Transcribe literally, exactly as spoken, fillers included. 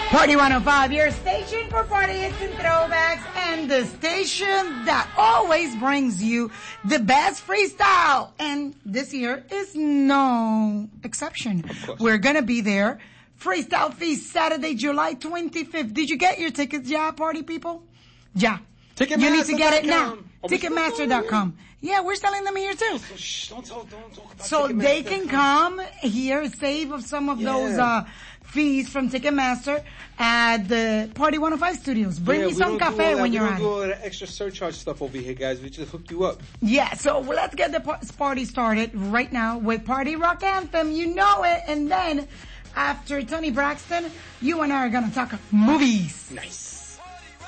Party one oh five, your station for party hits and throwbacks, and the station that always brings you the best freestyle. And this year is no exception. We're gonna be there. Freestyle Feast, Saturday, July twenty-fifth. Did you get your tickets, yeah, party people? Yeah. Ticketmaster. You need to get it now. Oh, Ticketmaster dot com. Yeah, we're selling them here too. So, shh, don't, tell, don't talk about So they can come here, save of some of Yeah. those uh fees from Ticketmaster at the Party one oh five studios. Bring yeah, me some cafe when you're at it. We don't do at all that extra surcharge stuff over here, guys. We just hook you up. Yeah, so let's get the par- party started right now with Party Rock Anthem. You know it. And then after Tony Braxton, you and I are going to talk movies. Nice.